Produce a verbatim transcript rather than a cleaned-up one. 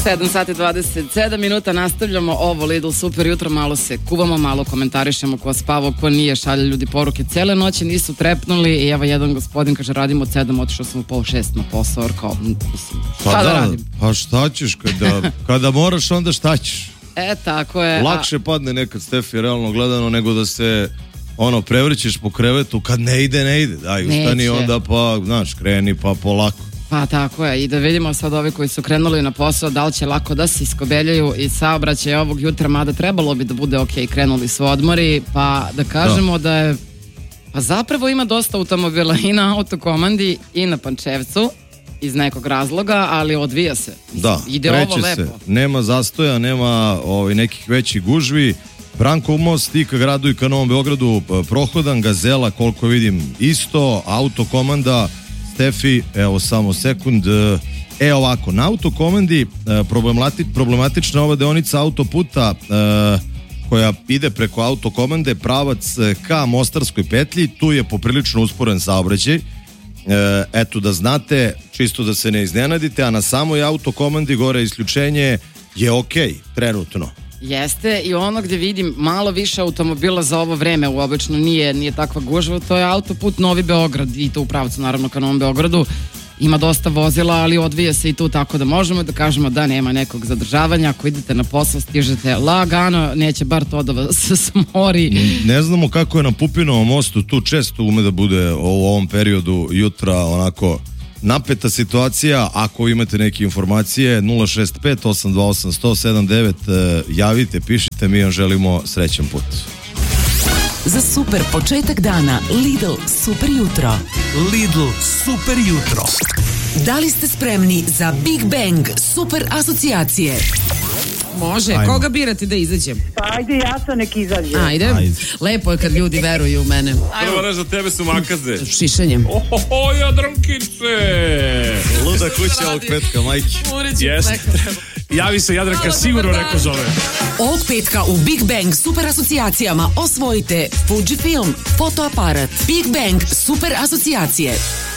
sedam sati dvadeset sedam minuta, nastavljamo ovo Lidl super jutro, malo se kuvamo, malo komentarišemo ko spavo, ko nije, šalje ljudi poruke, cijele noći nisu trepnuli i evo jedan gospodin kaže radimo od sedam, otišao sam u pol šest na posao, jer kao, mislim, šta pa da, da radim? Pa šta ćeš, kada, kada moraš onda šta ćeš? E, tako je. Lakše a... padne nekad, Stefi, realno gledano, nego da se ono, prevrćeš po krevetu, kad ne ide, ne ide, daj, ustani onda pa, znaš, kreni pa polako. Pa tako je, i da vidimo sad ovi koji su krenuli na posao, da li će lako da se iskobeljaju i saobraćaj ovog jutra, mada trebalo bi da bude ok, krenuli su odmori, pa da kažemo da, da je, pa zapravo ima dosta automobila i na autokomandi i na Pančevcu, iz nekog razloga, ali odvija se. Da, ide kreće ovo lepo. Se, nema zastoja, nema ovaj, nekih većih gužvi. Brankov most i ka gradu i ka Novom Beogradu prohodan, Gazela koliko vidim isto, autokomanda, Stefi, evo samo sekund, e ovako, na autokomandi problemati, problematična ova deonica autoputa e, koja ide preko autokomande, pravac ka Mostarskoj petlji, tu je poprilično usporen saobraćaj, e, eto da znate, čisto da se ne iznenadite, a na samoj autokomandi gore isključenje je ok, trenutno. Jeste, i ono gdje vidim malo više automobila za ovo vreme, uobično nije, nije takva gužva, to je autoput Novi Beograd i to u pravcu naravno ka Novom Beogradu. Ima dosta vozila, ali odvija se i tu, tako da možemo da kažemo da nema nekog zadržavanja. Ako idete na posao, stižete lagano, neće bar to da vas smori. Ne znamo kako je na Pupinovom mostu, tu često ume da bude u ovom periodu jutra onako napeta situacija. Ako imate neke informacije, nula šest pet osam dva osam sto sedam devet, javite, pišite, mi vam želimo srećan put. Za super početak dana Lidl super jutro. Lidl super jutro. Da li ste spremni za Big Bang super asocijacije? Može, ajmo. Koga birati da izađem? Pa ajde, ja sam nek izađe. Ajde. Ajde. Lepo je kad ljudi veruju u mene. Prvo reći za tebe su makaze. Šišanjem. Ohoho, Jadrankice! Luda kuća ovog petka, majke. Jeste. Javi se Jadranka, sigurno neko zove. Ovog petka u Big Bang super asocijacijama osvojite Fujifilm fotoaparat. Big Bang super asocijacije.